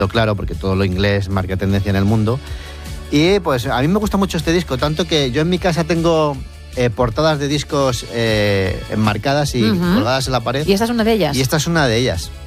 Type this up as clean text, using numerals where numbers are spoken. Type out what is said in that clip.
claro, porque todo lo inglés marca tendencia en el mundo. Y pues a mí me gusta mucho este disco, tanto que yo en mi casa tengo portadas de discos enmarcadas y colgadas en la pared. ¿Y esta es una de ellas? Y esta es una de ellas.